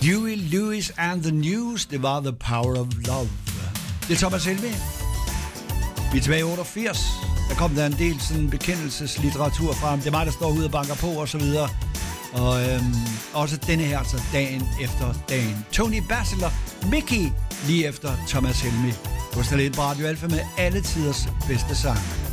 Huey Lewis and the News, det var The Power of Love. Det er Thomas Helmig. Vi er tilbage i 88. Der kom der en del sådan bekendelseslitteratur frem. Det er mig, der står ude og banker på og så videre. Og også denne her, altså dagen efter dagen. Tony Basil og Mickey lige efter Thomas Helmig. Du har stillet et Radio Alfa med alle tiders bedste sang.